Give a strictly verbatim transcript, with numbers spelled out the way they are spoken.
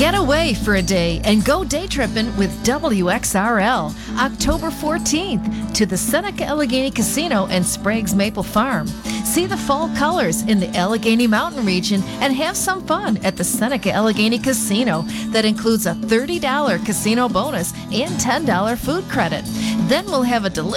Get away for a day and go day tripping with W X R L October fourteenth to the Seneca Allegheny Casino and Sprague's Maple Farm. See the fall colors in the Allegheny Mountain region and have some fun at the Seneca Allegheny Casino. That includes a thirty dollars casino bonus and ten dollars food credit. Then we'll have a delicious